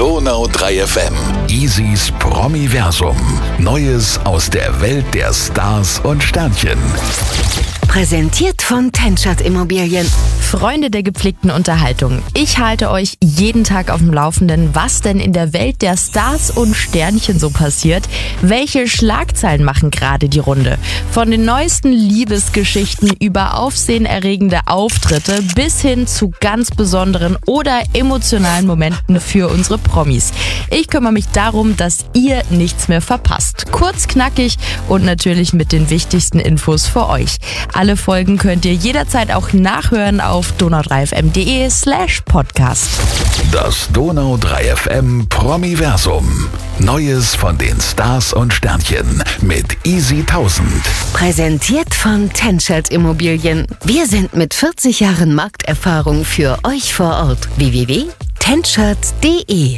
Donau 3 FM. Isis Promiversum. Neues aus der Welt der Stars und Sternchen. Präsentiert von Tenschert Immobilien. Freunde der gepflegten Unterhaltung, ich halte euch jeden Tag auf dem Laufenden, was denn in der Welt der Stars und Sternchen so passiert. Welche Schlagzeilen machen gerade die Runde? Von den neuesten Liebesgeschichten über aufsehenerregende Auftritte bis hin zu ganz besonderen oder emotionalen Momenten für unsere Promis. Ich kümmere mich darum, dass ihr nichts mehr verpasst. Kurz, knackig und natürlich mit den wichtigsten Infos für euch. Alle Folgen könnt ihr jederzeit auch nachhören auf donau3fm.de/podcast. Das Donau 3 FM Promiversum. Neues von den Stars und Sternchen mit Easy 1000. Präsentiert von Tenschert Immobilien. Wir sind mit 40 Jahren Markterfahrung für euch vor Ort. www.tenschert.de.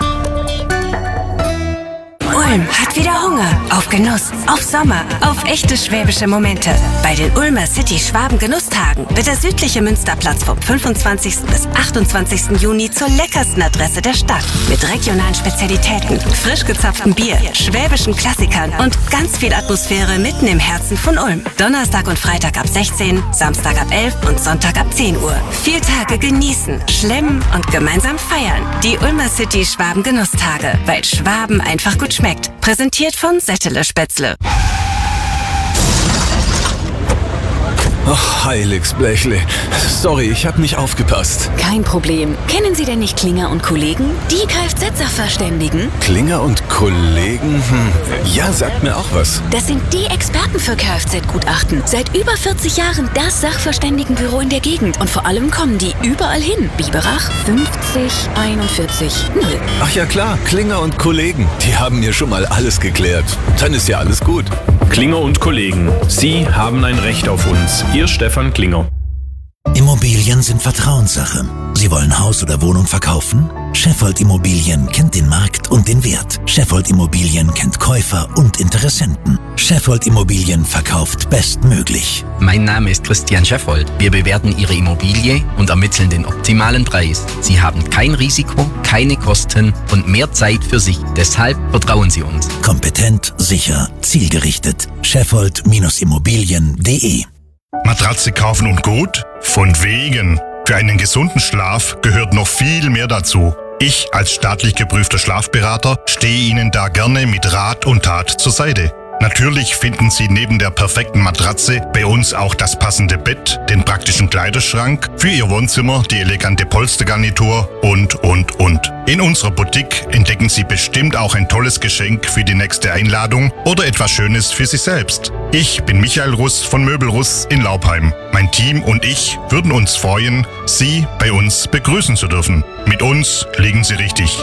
Ulm hat wieder Hunger auf Genuss, auf Sommer, auf echte schwäbische Momente. Bei den Ulmer City Schwaben Genusstagen wird der südliche Münsterplatz vom 25. bis 28. Juni zur leckersten Adresse der Stadt. Mit regionalen Spezialitäten, frisch gezapftem Bier, schwäbischen Klassikern und ganz viel Atmosphäre mitten im Herzen von Ulm. Donnerstag und Freitag ab 16, Samstag ab 11 und Sonntag ab 10 Uhr. 4 Tage genießen, schlemmen und gemeinsam feiern. Die Ulmer City Schwaben Genusstage, weil Schwaben einfach gut schmeckt. Präsentiert von Settele Spätzle. Ach, Heiligsblechle. Sorry, ich hab nicht aufgepasst. Kein Problem. Kennen Sie denn nicht Klinger und Kollegen? Die Kfz-Sachverständigen? Klinger und Kollegen? Ja, sagt mir auch was. Das sind die Experten für Kfz-Gutachten. Seit über 40 Jahren das Sachverständigenbüro in der Gegend. Und vor allem kommen die überall hin. Biberach 50 41 0. Ach ja klar, Klinger und Kollegen. Die haben mir schon mal alles geklärt. Dann ist ja alles gut. Klinger und Kollegen, Sie haben ein Recht auf uns. Ihr Stefan Klinger. Immobilien sind Vertrauenssache. Sie wollen Haus oder Wohnung verkaufen? Scheffold Immobilien kennt den Markt und den Wert. Scheffold Immobilien kennt Käufer und Interessenten. Scheffold Immobilien verkauft bestmöglich. Mein Name ist Christian Scheffold. Wir bewerten Ihre Immobilie und ermitteln den optimalen Preis. Sie haben kein Risiko, keine Kosten und mehr Zeit für sich. Deshalb vertrauen Sie uns. Kompetent, sicher, zielgerichtet. Scheffold-Immobilien.de. Matratze kaufen und gut? Von wegen. Für einen gesunden Schlaf gehört noch viel mehr dazu. Ich als staatlich geprüfter Schlafberater stehe Ihnen da gerne mit Rat und Tat zur Seite. Natürlich finden Sie neben der perfekten Matratze bei uns auch das passende Bett, den praktischen Kleiderschrank, für Ihr Wohnzimmer die elegante Polstergarnitur und. In unserer Boutique entdecken Sie bestimmt auch ein tolles Geschenk für die nächste Einladung oder etwas Schönes für sich selbst. Ich bin Michael Russ von Möbel Russ in Laubheim. Mein Team und ich würden uns freuen, Sie bei uns begrüßen zu dürfen. Mit uns liegen Sie richtig.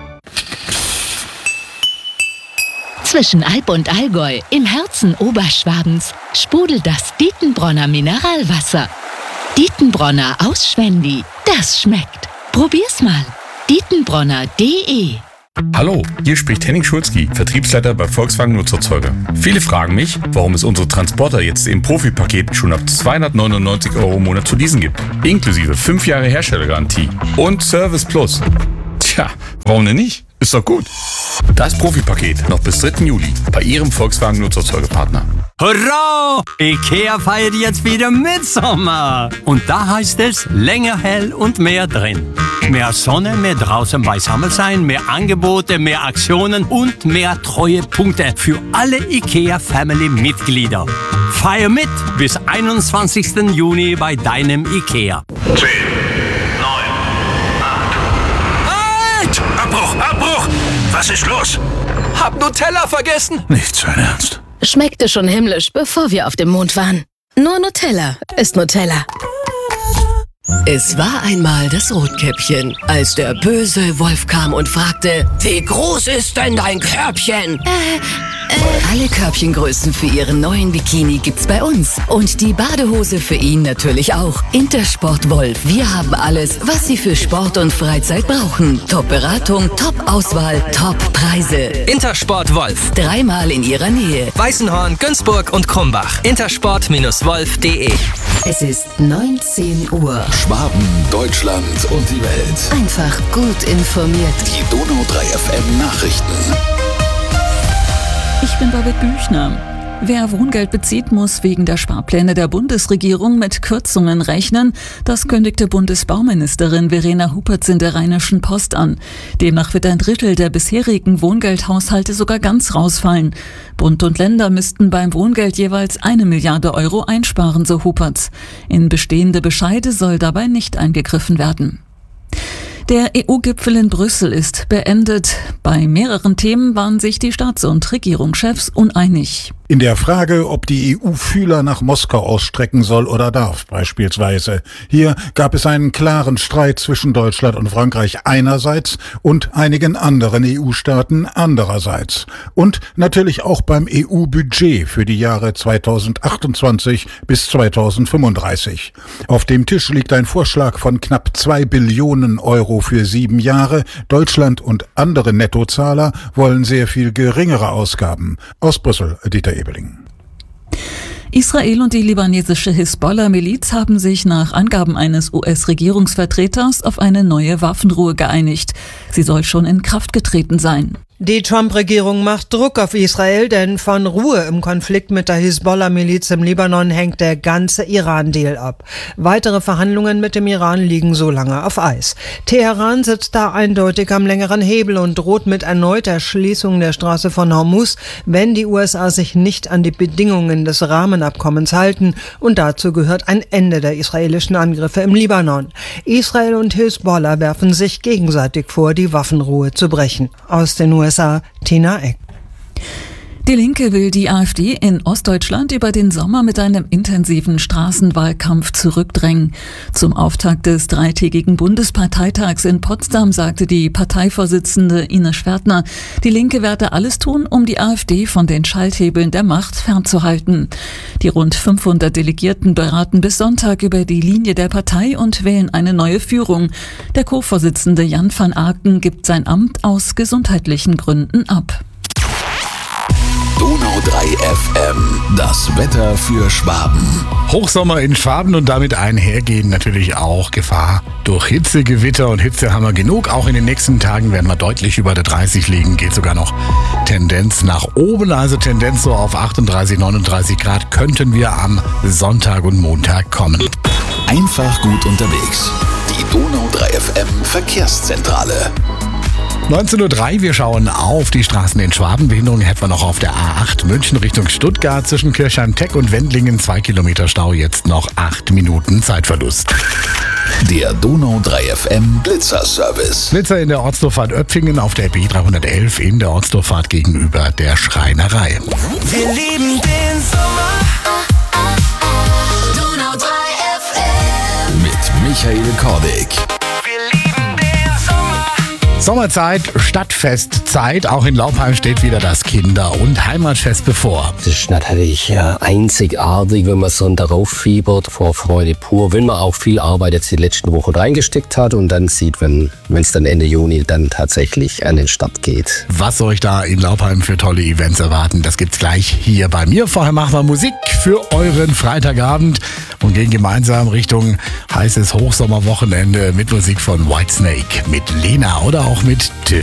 Zwischen Alb und Allgäu, im Herzen Oberschwabens, sprudelt das Dietenbronner Mineralwasser. Dietenbronner aus Schwendi, das schmeckt. Probier's mal. Dietenbronner.de. Hallo, hier spricht Henning Schulzki, Vertriebsleiter bei Volkswagen Nutzerzeuger. Viele fragen mich, warum es unsere Transporter jetzt im Profipaket schon ab 299 € im Monat zu leasen gibt. Inklusive 5 Jahre Herstellergarantie und Service Plus. Tja, warum denn nicht? Ist doch gut. Das Profipaket noch bis 3. Juli bei Ihrem Volkswagen Nutzerzeugerpartner. Hurra! IKEA feiert jetzt wieder Mitsommer. Und da heißt es länger hell und mehr drin. Mehr Sonne, mehr draußen beisammen sein, mehr Angebote, mehr Aktionen und mehr Treuepunkte für alle IKEA Family Mitglieder. Feier mit bis 21. Juni bei deinem IKEA. 10, 9, 8. Abbruch! Was ist los? Hab Nutella vergessen. Nicht sein Ernst. Schmeckte schon himmlisch, bevor wir auf dem Mond waren. Nur Nutella ist Nutella. Es war einmal das Rotkäppchen, als der böse Wolf kam und fragte, wie groß ist denn dein Körbchen? Alle Körbchengrößen für Ihren neuen Bikini gibt's bei uns. Und die Badehose für ihn natürlich auch. Intersport Wolf. Wir haben alles, was Sie für Sport und Freizeit brauchen. Top-Beratung, Top-Auswahl, Top-Preise. Intersport Wolf. 3-mal in Ihrer Nähe. Weißenhorn, Günzburg und Krumbach. Intersport-wolf.de. Es ist 19 Uhr. Schwaben, Deutschland und die Welt. Einfach gut informiert. Die Donau 3 FM Nachrichten. Ich bin Babette Büchner. Wer Wohngeld bezieht, muss wegen der Sparpläne der Bundesregierung mit Kürzungen rechnen. Das kündigte Bundesbauministerin Verena Hupertz in der Rheinischen Post an. Demnach wird ein Drittel der bisherigen Wohngeldhaushalte sogar ganz rausfallen. Bund und Länder müssten beim Wohngeld jeweils 1 Milliarde Euro einsparen, so Hupertz. In bestehende Bescheide soll dabei nicht eingegriffen werden. Der EU-Gipfel in Brüssel ist beendet. Bei mehreren Themen waren sich die Staats- und Regierungschefs uneinig. In der Frage, ob die EU Fühler nach Moskau ausstrecken soll oder darf, beispielsweise. Hier gab es einen klaren Streit zwischen Deutschland und Frankreich einerseits und einigen anderen EU-Staaten andererseits. Und natürlich auch beim EU-Budget für die Jahre 2028 bis 2035. Auf dem Tisch liegt ein Vorschlag von knapp 2 Billionen Euro für 7 Jahre. Deutschland und andere Nettozahler wollen sehr viel geringere Ausgaben. Aus Brüssel, Dieter Ebeling. Israel und die libanesische Hisbollah-Miliz haben sich nach Angaben eines US-Regierungsvertreters auf eine neue Waffenruhe geeinigt. Sie soll schon in Kraft getreten sein. Die Trump-Regierung macht Druck auf Israel, denn von Ruhe im Konflikt mit der Hisbollah-Miliz im Libanon hängt der ganze Iran-Deal ab. Weitere Verhandlungen mit dem Iran liegen so lange auf Eis. Teheran sitzt da eindeutig am längeren Hebel und droht mit erneuter Schließung der Straße von Hormuz, wenn die USA sich nicht an die Bedingungen des Rahmenabkommens halten. Und dazu gehört ein Ende der israelischen Angriffe im Libanon. Israel und Hisbollah werfen sich gegenseitig vor, die Waffenruhe zu brechen. Aus den USA Tina Eck. Die Linke will die AfD in Ostdeutschland über den Sommer mit einem intensiven Straßenwahlkampf zurückdrängen. Zum Auftakt des 3-tägigen Bundesparteitags in Potsdam sagte die Parteivorsitzende Ines Schwertner, die Linke werde alles tun, um die AfD von den Schalthebeln der Macht fernzuhalten. Die rund 500 Delegierten beraten bis Sonntag über die Linie der Partei und wählen eine neue Führung. Der Co-Vorsitzende Jan van Aken gibt sein Amt aus gesundheitlichen Gründen ab. Donau 3 FM, das Wetter für Schwaben. Hochsommer in Schwaben und damit einhergehen natürlich auch Gefahr durch Hitze, Gewitter und Hitze haben wir genug. Auch in den nächsten Tagen werden wir deutlich über der 30 liegen, geht sogar noch Tendenz nach oben, also Tendenz so auf 38, 39 Grad könnten wir am Sonntag und Montag kommen. Einfach gut unterwegs. Die Donau 3 FM Verkehrszentrale. 19:03 Uhr, wir schauen auf die Straßen in Schwaben. Behinderung hätten wir noch auf der A8 München Richtung Stuttgart zwischen Kirchheim-Teck und Wendlingen. 2 Kilometer Stau, jetzt noch 8 Minuten Zeitverlust. Der Donau 3 FM Blitzer-Service. Blitzer in der Ortsdurchfahrt Öpfingen auf der B311 in der Ortsdurchfahrt gegenüber der Schreinerei. Wir lieben den Sommer. Donau 3 FM. Mit Michael Kordig. Sommerzeit, Stadtfestzeit. Auch in Laupheim steht wieder das Kinder- und Heimatfest bevor. Das ist natürlich einzigartig, wenn man so darauf fiebert, vor Freude pur. Wenn man auch viel Arbeit jetzt die letzten Wochen reingesteckt hat und dann sieht, wenn es dann Ende Juni dann tatsächlich an den Start geht. Was euch da in Laupheim für tolle Events erwarten, das gibt's gleich hier bei mir. Vorher machen wir Musik für euren Freitagabend und gehen gemeinsam Richtung heißes Hochsommerwochenende mit Musik von Whitesnake, mit Lena oder auch mit